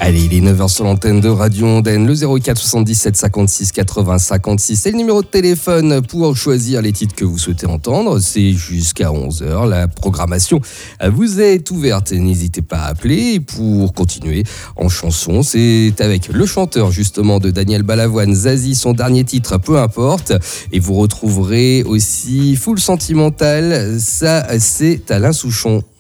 Allez, il est 9h sur l'antenne de Radio Ondaine, le 04 77 56 80 56. C'est le numéro de téléphone pour choisir les titres que vous souhaitez entendre. C'est jusqu'à 11h. La programmation vous est ouverte. N'hésitez pas à appeler. Et pour continuer en chanson, c'est avec le chanteur justement de Daniel Balavoine, Zazie, son dernier titre, Peu importe. Et vous retrouverez aussi Full Sentimental. Ça, c'est Alain Souchon.